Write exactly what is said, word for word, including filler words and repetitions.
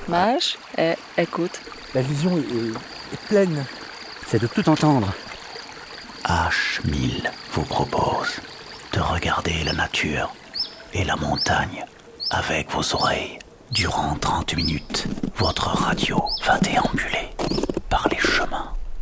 Marche et écoute. La vision est, est- est pleine. C'est de tout entendre. H mille vous propose de regarder la nature et la montagne avec vos oreilles. Durant trente minutes, votre radio va déambuler par les chemins